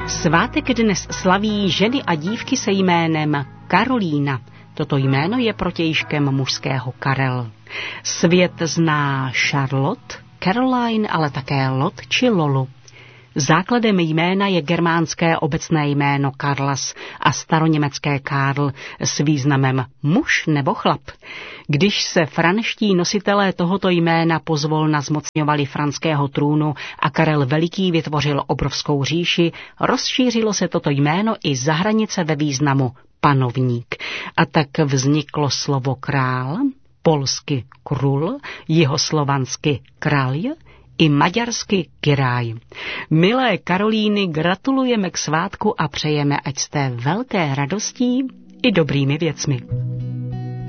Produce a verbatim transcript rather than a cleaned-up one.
Svátek dnes slaví ženy a dívky se jménem Karolína. Toto jméno je protějškem mužského Karel. Svět zná Charlotte, Caroline, ale také Lot či Lolu. Základem jména je germánské obecné jméno Karlas a staroněmecké Karl s významem muž nebo chlap. Když se franští nositelé tohoto jména pozvolna zmocňovali franského trůnu a Karel Veliký vytvořil obrovskou říši, rozšířilo se toto jméno i za hranice ve významu panovník. A tak vzniklo slovo král, polsky krul, jihoslovansky kralj, i maďarsky kiráj. Milé Karolíny, gratulujeme k svátku a přejeme, ať jste velké radostí i dobrými věcmi.